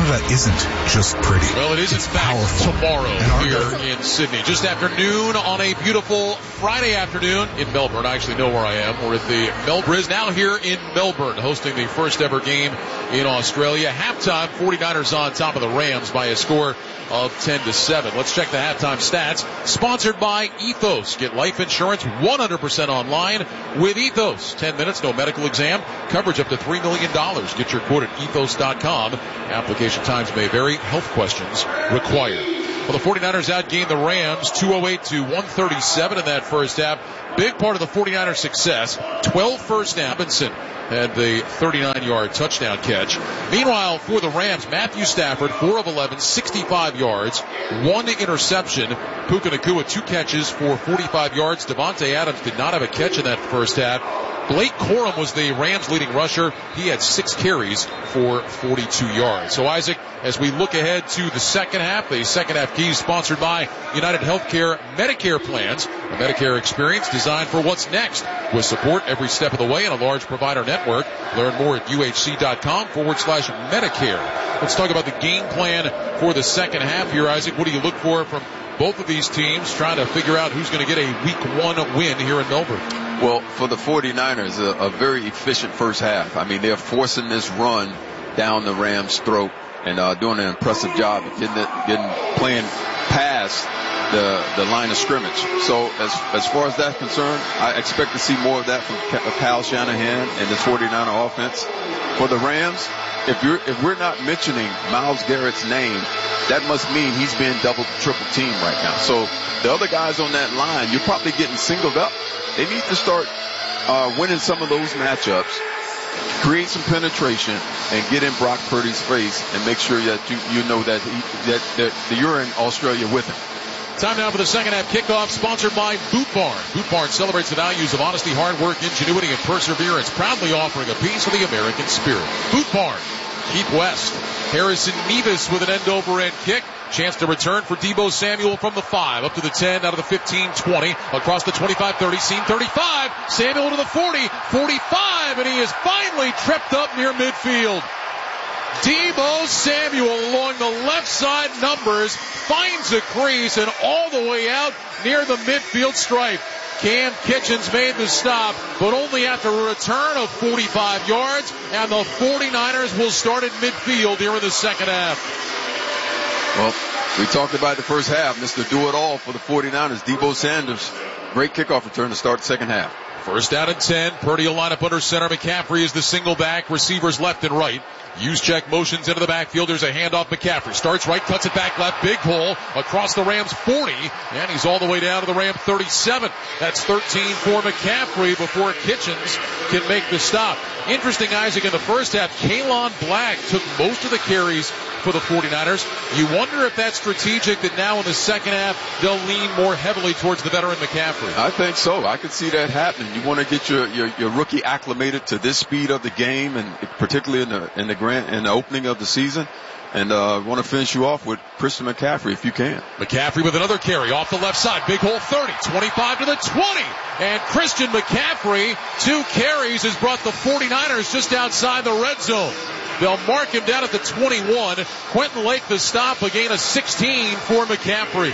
Canada isn't just pretty. Well, it is in fact powerful. Tomorrow here in Sydney. Just after noon on a beautiful Friday afternoon in Melbourne. I actually know where I am. We're at the Melbourne. Is now here in Melbourne, hosting the first ever game in Australia. Halftime, 49ers on top of the Rams by a score of 10-7. Let's check the halftime stats. Sponsored by Ethos. Get life insurance 100% online with Ethos. 10 minutes, no medical exam. Coverage up to $3 million. Get your quote at ethos.com. Application times may vary. Health questions required. Well, the 49ers outgained the Rams 208-137 in that first half. Big part of the 49ers' success. 12 first down. Robinson had the 39-yard touchdown catch. Meanwhile, for the Rams, Matthew Stafford, 4 of 11, 65 yards, 1 interception. Puka Nacua, 2 catches for 45 yards. Devontae Adams did not have a catch in that first half. Blake Corum was the Rams' leading rusher. He had 6 carries for 42 yards. So, Isaac, as we look ahead to the second half, the second half key is sponsored by United Healthcare Medicare Plans, a Medicare experience designed for what's next, with support every step of the way and a large provider network. Learn more at uhc.com/Medicare. Let's talk about the game plan for the second half here, Isaac. What do you look for from both of these teams trying to figure out who's going to get a week 1 win here in Melbourne? Well, for the 49ers, a very efficient first half. I mean, they're forcing this run down the Rams' throat and doing an impressive job of playing past the line of scrimmage. So as far as that's concerned, I expect to see more of that from Kyle Shanahan and this 49er offense. For the Rams, if we're not mentioning Myles Garrett's name, that must mean he's being double, triple teamed right now. So the other guys on that line, you're probably getting singled up. They need to start winning some of those matchups, create some penetration, and get in Brock Purdy's face and make sure that you know that you're in Australia with him. Time now for the second half kickoff, sponsored by Boot Barn. Boot Barn celebrates the values of honesty, hard work, ingenuity, and perseverance, proudly offering a piece of the American spirit. Boot Barn, Keith West. Harrison Mevis with an end-over-end kick. Chance to return for Deebo Samuel from the 5, up to the 10, out of the 15, 20, across the 25-30, seam 35, Samuel to the 40, 45, and he is finally tripped up near midfield. Deebo Samuel along the left side numbers finds a crease and all the way out near the midfield stripe. Cam Kitchens made the stop, but only after a return of 45 yards, and the 49ers will start at midfield here in the second half. Well, we talked about the first half. Mr. Do-It-All for the 49ers. Deebo Sanders, great kickoff return to start the second half. First down and 10. Purdy will line up under center. McCaffrey is the single back. Receivers left and right. Juszczyk motions into the backfield. There's a handoff. McCaffrey starts right, cuts it back left. Big hole across the Rams 40. And he's all the way down to the Ram 37. That's 13 for McCaffrey before Kitchens can make the stop. Interesting, Isaac, in the first half, Kalon Black took most of the carries for the 49ers. You wonder if that's strategic, that now in the second half they'll lean more heavily towards the veteran McCaffrey. I think so. I could see that happening. You want to get your rookie acclimated to this speed of the game, and particularly in the opening of the season. And want to finish you off with Christian McCaffrey if you can. McCaffrey with another carry off the left side. Big hole 30, 25 to the 20. And Christian McCaffrey, 2 carries, has brought the 49ers just outside the red zone. They'll mark him down at the 21. Quentin Lake the stop, a gain of 16 for McCaffrey.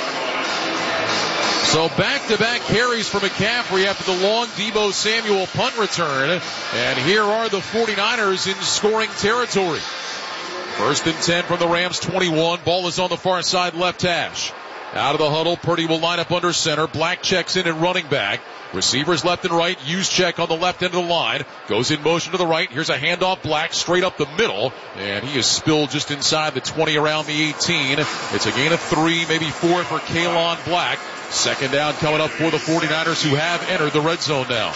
So back-to-back carries for McCaffrey after the long Deebo Samuel punt return. And here are the 49ers in scoring territory. First and 10 from the Rams 21. Ball is on the far side left hash. Out of the huddle, Purdy will line up under center. Black checks in at running back. Receivers left and right. Juszczyk on the left end of the line. Goes in motion to the right. Here's a handoff. Black straight up the middle. And he is spilled just inside the 20 around the 18. It's a gain of 3, maybe 4 for Kalon Black. Second down coming up for the 49ers, who have entered the red zone now.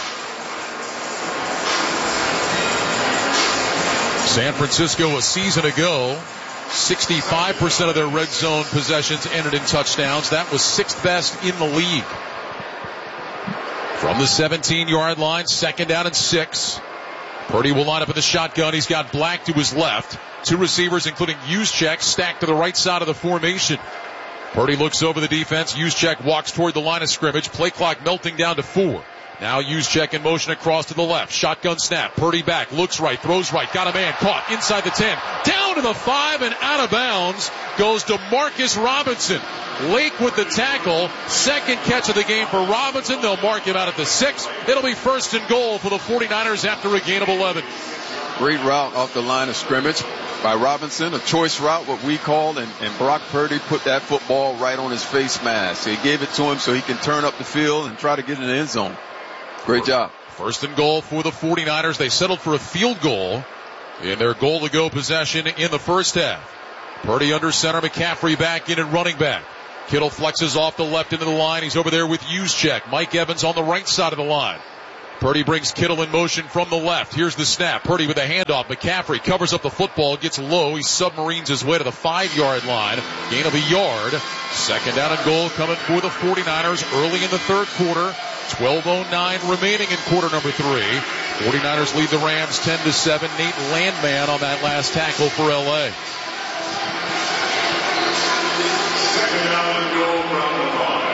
San Francisco a season ago, 65% of their red zone possessions ended in touchdowns. That was 6th best in the league. From the 17-yard line, second down and 6. Purdy will line up in the shotgun. He's got Black to his left. 2 receivers, including Juszczyk, stacked to the right side of the formation. Purdy looks over the defense. Juszczyk walks toward the line of scrimmage. Play clock melting down to 4. Now Juszczyk in motion across to the left. Shotgun snap. Purdy back. Looks right. Throws right. Got a man. Caught inside the 10. Down to the 5 and out of bounds goes Demarcus Robinson. Lake with the tackle. Second catch of the game for Robinson. They'll mark him out at the 6. It'll be first and goal for the 49ers after a gain of 11. Great route off the line of scrimmage by Robinson. A choice route, what we call, and Brock Purdy put that football right on his face mask. He gave it to him so he can turn up the field and try to get in the end zone. Great job. First and goal for the 49ers. They settled for a field goal in their goal-to-go possession in the first half. Purdy under center. McCaffrey back in and running back. Kittle flexes off the left into the line. He's over there with Juszczyk. Mike Evans on the right side of the line. Purdy brings Kittle in motion from the left. Here's the snap. Purdy with a handoff. McCaffrey covers up the football. Gets low. He submarines his way to the 5-yard line. Gain of a yard. Second down and goal coming for the 49ers early in the third quarter. 12:09 remaining in quarter number 3. 49ers lead the Rams 10-7. Nate Landman on that last tackle for LA. Second down and goal from the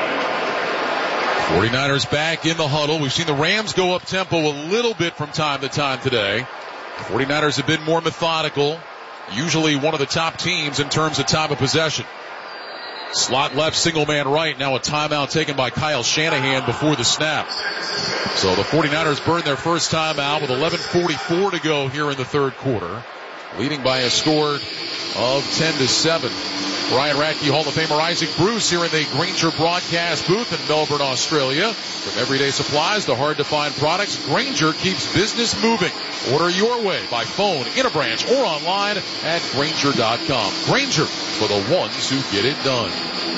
5. 49ers back in the huddle. We've seen the Rams go up tempo a little bit from time to time today. 49ers have been more methodical. Usually one of the top teams in terms of time of possession. Slot left, single man right. Now a timeout taken by Kyle Shanahan before the snap. So the 49ers burned their first timeout with 11:44 to go here in the third quarter. Leading by a score of 10-7. Brian Radke, Hall of Famer Isaac Bruce here in the Grainger broadcast booth in Melbourne, Australia. From everyday supplies to hard-to-find products, Grainger keeps business moving. Order your way by phone, in a branch, or online at Grainger.com. Grainger, for the ones who get it done.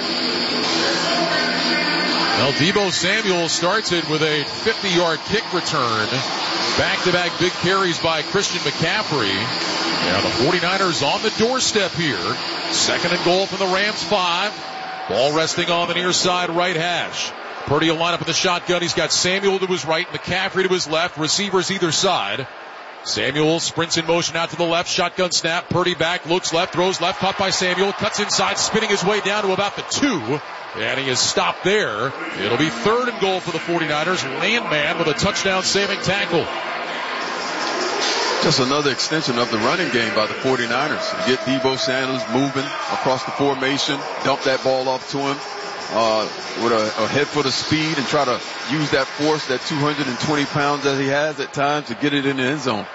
Now Deebo Samuel starts it with a 50-yard kick return. Back-to-back big carries by Christian McCaffrey. Now the 49ers on the doorstep here. Second and goal from the Rams 5. Ball resting on the near side right hash. Purdy will line up in the shotgun. He's got Samuel to his right, McCaffrey to his left, receivers either side. Samuel sprints in motion out to the left, shotgun snap. Purdy back, looks left, throws left, caught by Samuel, cuts inside, spinning his way down to about the 2. And he is stopped there. It'll be third and goal for the 49ers. Landman with a touchdown-saving tackle. Just another extension of the running game by the 49ers. Get Deebo Samuel moving across the formation, dump that ball off to him with a head foot of speed and try to use that force, that 220 pounds that he has at times, to get it in the end zone.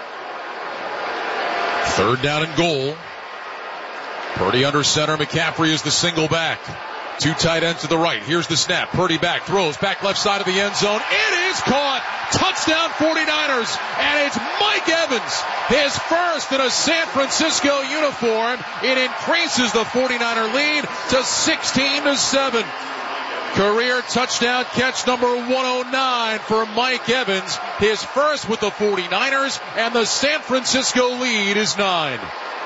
Third down and goal. Purdy under center. McCaffrey is the single back. Two tight ends to the right. Here's the snap. Purdy back, throws back left side of the end zone. It is caught. Touchdown 49ers. And it's Mike Evans. His first in a San Francisco uniform. It increases the 49er lead to 16-7. Career touchdown catch number 109 for Mike Evans. His first with the 49ers, and the San Francisco lead is 9.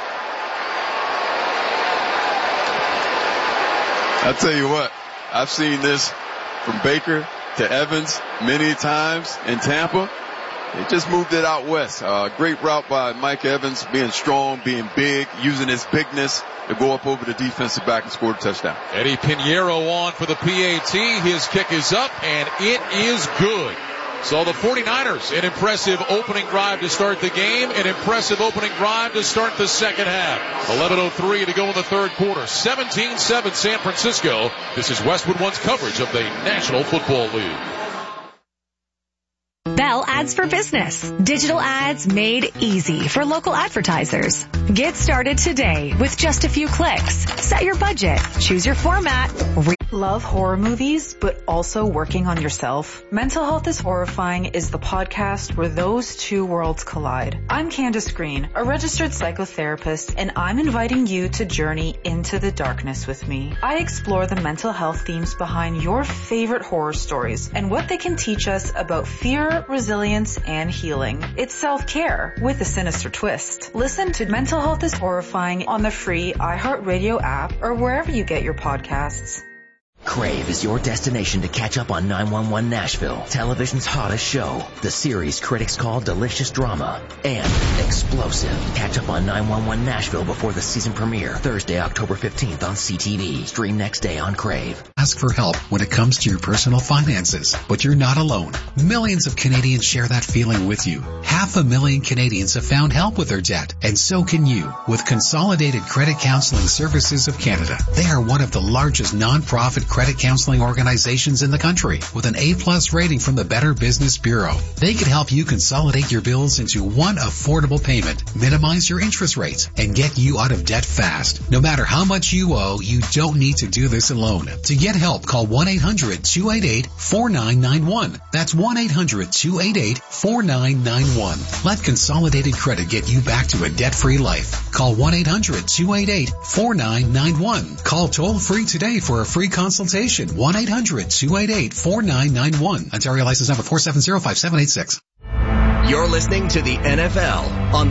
I'll tell you what, I've seen this from Baker to Evans many times in Tampa. They just moved it out west. Great route by Mike Evans, being strong, being big, using his bigness to go up over the defensive back and score a touchdown. Eddie Pinheiro on for the PAT. His kick is up, and it is good. So the 49ers, an impressive opening drive to start the game, an impressive opening drive to start the second half. 11:03 to go in the third quarter. 17-7 San Francisco. This is Westwood One's coverage of the National Football League. Bell Ads for Business. Digital ads made easy for local advertisers. Get started today with just a few clicks. Set your budget. Choose your format. Love horror movies, but also working on yourself? Mental Health is Horrifying is the podcast where those two worlds collide. I'm Candace Green, a registered psychotherapist, and I'm inviting you to journey into the darkness with me. I explore the mental health themes behind your favorite horror stories and what they can teach us about fear, resilience, and healing. It's self-care with a sinister twist. Listen to Mental Health is Horrifying on the free iHeartRadio app or wherever you get your podcasts. Crave is your destination to catch up on 911 Nashville, television's hottest show. The series critics call delicious drama and explosive. Catch up on 911 Nashville before the season premiere, Thursday, October 15th on CTV. Stream next day on Crave. Ask for help when it comes to your personal finances, but you're not alone. Millions of Canadians share that feeling with you. 500,000 Canadians have found help with their debt, and so can you with Consolidated Credit Counseling Services of Canada. They are one of the largest non-profit credit counseling organizations in the country with an A+ rating from the Better Business Bureau. They can help you consolidate your bills into one affordable payment, minimize your interest rates, and get you out of debt fast. No matter how much you owe, you don't need to do this alone. To get help, call 1-800-288-4991. That's 1-800-288-4991. Let Consolidated Credit get you back to a debt-free life. Call 1-800-288-4991. Call toll-free today for a free consultation. 1-800-288-4991. Ontario license number 4705786. You're listening to the NFL on